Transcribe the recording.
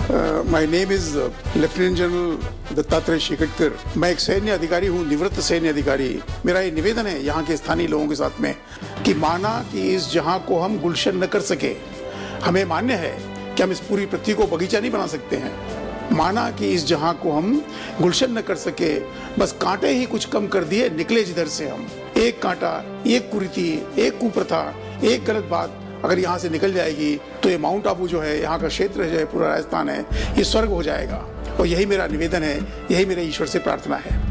My name is lieutenant general Dattatreya शेखटकर। मैं एक सैन्य अधिकारी हूँ, निवृत्त सैन्य अधिकारी। मेरा ये निवेदन है यहाँ के स्थानीय लोगों के साथ में कि माना कि इस जहाँ को हम गुलशन न कर सके, हमें मान्य है कि हम इस पूरी पृथ्वी को बगीचा नहीं बना सकते हैं। माना कि इस जहाँ को हम गुलशन न कर सके, बस कांटे ही कुछ कम कर दिए, निकले जिधर से हम। एक कांटा, एक कुरीति, एक कुप्रथा, एक गलत बात अगर यहाँ से निकल जाएगी तो ये माउंट आबू जो है, यहाँ का क्षेत्र जो है, पूरा राजस्थान है, ये स्वर्ग हो जाएगा। और यही मेरा निवेदन है, यही मेरे ईश्वर से प्रार्थना है।